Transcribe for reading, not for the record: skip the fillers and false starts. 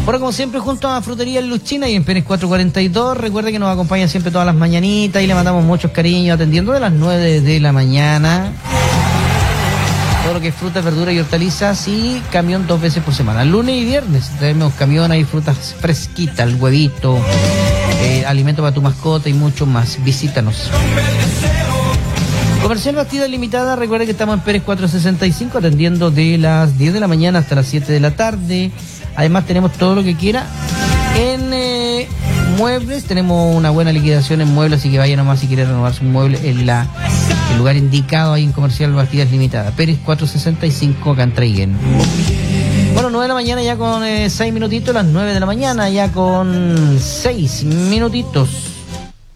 Bueno, como siempre, junto a Frutería Luchina y en Pérez 442, recuerde que nos acompaña siempre todas las mañanitas y le mandamos muchos cariños, atendiendo de las 9 de la mañana. Todo lo que es frutas, verduras y hortalizas, y camión 2 veces por semana, lunes y viernes. Tenemos camión, hay frutas fresquitas, el huevito, alimento para tu mascota y mucho más. Visítanos. Comercial Bastida Limitada, recuerde que estamos en Pérez 465, atendiendo de las 10 de la mañana hasta las 7 de la tarde. Además tenemos todo lo que quiera en muebles, tenemos una buena liquidación en muebles, así que vaya nomás si quiere renovar su mueble en el lugar indicado ahí en Comercial Bastidas Limitada, Pérez 465, acá en Traiguén. Bueno, 9 de la mañana ya con 6 minutitos, las 9 de la mañana ya con 6 minutitos.